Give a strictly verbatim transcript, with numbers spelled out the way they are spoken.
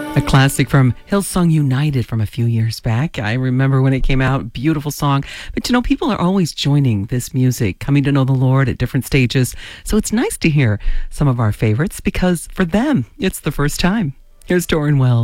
A classic from Hillsong United from a few years back. I remember when it came out, beautiful song. But you know, people are always joining this music, coming to know the Lord at different stages. So it's nice to hear some of our favorites because for them, it's the first time. Here's Doran Wells.